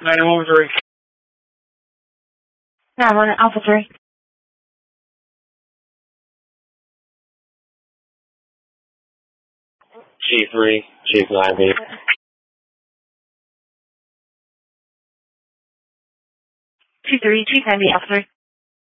913. 911 Alpha 3. G3, G9B. 23, G9B Alpha 3.